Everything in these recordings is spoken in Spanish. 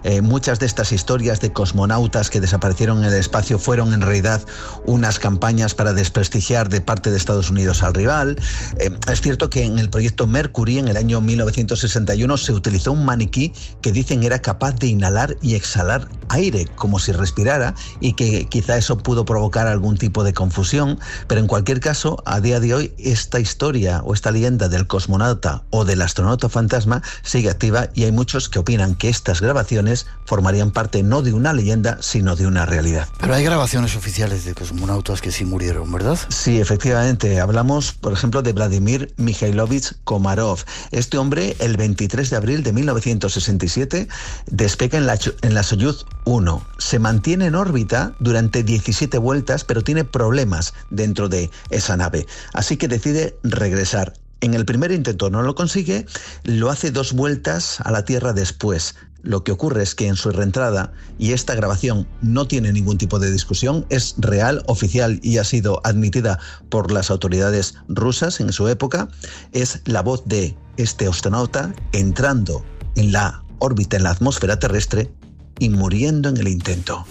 Muchas de estas historias de cosmonautas que desaparecieron en el espacio fueron en realidad unas campañas para desprestigiar de parte de Estados Unidos al rival. Es cierto que en el proyecto Mercury, en el año 1961, se utilizó un maniquí que dicen era capaz de inhalar y exhalar aire, como si respirara, y que quizá eso pudo provocar algún tipo de confusión, pero en cualquier caso, a día de hoy, esta historia o esta leyenda del cosmonauta o del astronauta fantasma sigue activa, y hay muchos que opinan que estas grabaciones formarían parte no de una leyenda, sino de una realidad. Pero hay grabaciones oficiales de cosmonautas que sí murieron, ¿verdad? Sí, efectivamente. Hablamos, por ejemplo, de Vladimir Mikhailovich Komarov. Este hombre, el 23 de abril de 1967, despega en la Soyuz 1. Se mantiene en órbita durante 17 vueltas, pero tiene problemas dentro de esa nave. Así que decide regresar. En el primer intento no lo consigue, lo hace 2 vueltas a la Tierra después. Lo que ocurre es que en su reentrada, y esta grabación no tiene ningún tipo de discusión, es real, oficial y ha sido admitida por las autoridades rusas en su época, es la voz de este astronauta entrando en la órbita, en la atmósfera terrestre y muriendo en el intento.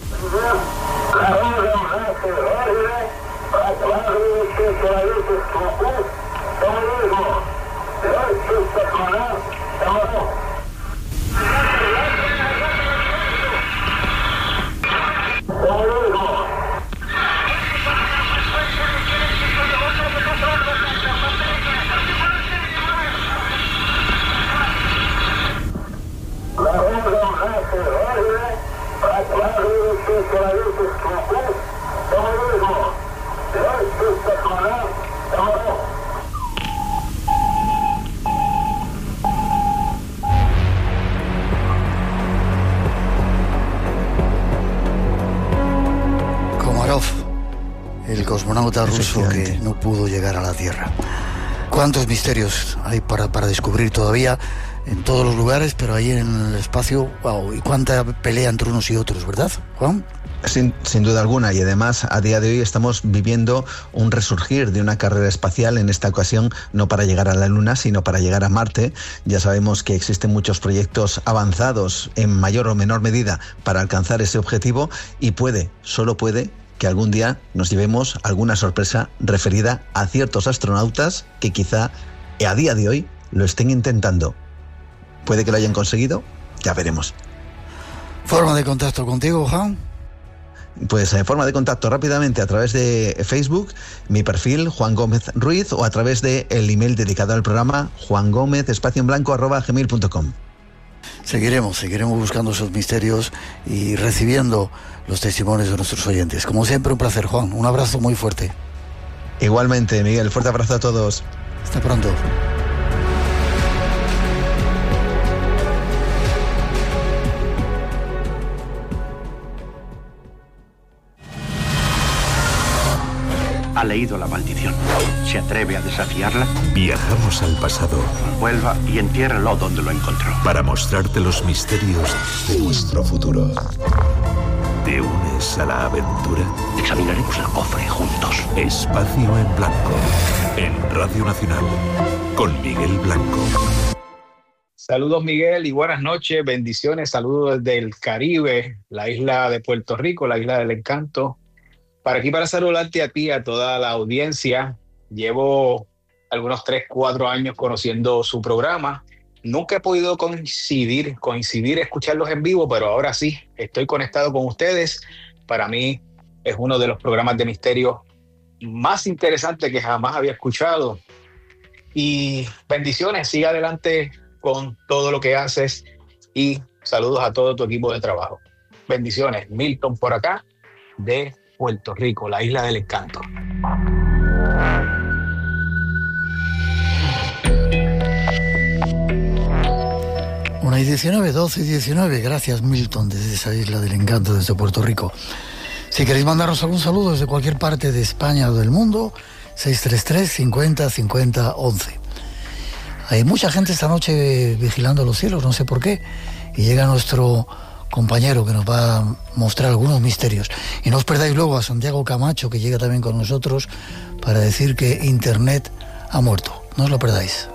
Komarov, el cosmonauta ruso que no pudo llegar a la Tierra. ¿Cuántos misterios hay para descubrir todavía en todos los lugares, pero ahí en el espacio, wow, y cuánta pelea entre unos y otros, ¿verdad, Juan? Sin duda alguna, y además a día de hoy estamos viviendo un resurgir de una carrera espacial, en esta ocasión no para llegar a la Luna, sino para llegar a Marte. Ya sabemos que existen muchos proyectos avanzados en mayor o menor medida para alcanzar ese objetivo, y solo puede que algún día nos llevemos alguna sorpresa referida a ciertos astronautas que quizá a día de hoy lo estén intentando. Puede que lo hayan conseguido, ya veremos. ¿Forma de contacto contigo, Juan? Pues en forma de contacto rápidamente a través de Facebook, mi perfil Juan Gómez Ruiz, o a través del email dedicado al programa juangomez_gmail.com. Seguiremos buscando esos misterios y recibiendo los testimonios de nuestros oyentes. Como siempre, un placer, Juan. Un abrazo muy fuerte. Igualmente, Miguel. Fuerte abrazo a todos. Hasta pronto. Ha leído la maldición. ¿Se atreve a desafiarla? Viajamos al pasado. Vuelva y entiérrelo donde lo encontró. Para mostrarte los misterios de nuestro futuro. ¿Te unes a la aventura? Examinaremos el cofre juntos. Espacio en Blanco. En Radio Nacional. Con Miguel Blanco. Saludos, Miguel, y buenas noches. Bendiciones. Saludos desde el Caribe, la isla de Puerto Rico, la isla del encanto. Para saludarte a ti, a toda la audiencia. Llevo algunos 3-4 años conociendo su programa. Nunca he podido coincidir, escucharlos en vivo, pero ahora sí, estoy conectado con ustedes. Para mí es uno de los programas de misterio más interesantes que jamás había escuchado. Y bendiciones, sigue adelante con todo lo que haces y saludos a todo tu equipo de trabajo. Bendiciones, Milton por acá, de Puerto Rico, la isla del encanto. 1:19, 12:19. Gracias, Milton, desde esa isla del encanto, desde Puerto Rico. Si queréis mandarnos algún saludo desde cualquier parte de España o del mundo, 633 50 50 11. Hay mucha gente esta noche vigilando los cielos, no sé por qué, y llega nuestro compañero que nos va a mostrar algunos misterios. Y no os perdáis luego a Santiago Camacho, que llega también con nosotros para decir que Internet ha muerto. No os lo perdáis.